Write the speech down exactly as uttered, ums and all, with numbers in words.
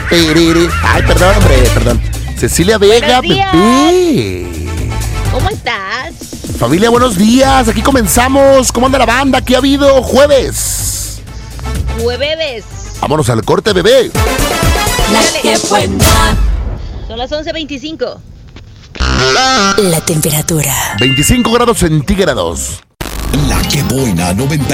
Piriri. Ay, perdón, hombre, perdón. Cecilia Vega, bebé. ¿Cómo estás? Familia, buenos días. Aquí comenzamos. ¿Cómo anda la banda? ¿Qué ha habido? Jueves. Jueves. Vámonos al corte, bebé. La que buena. Son las once veinticinco. La temperatura. veinticinco grados centígrados. La que buena, noventa